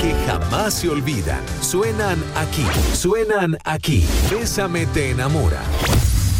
que jamás se olvidan. Suenan aquí. Bésame te enamora.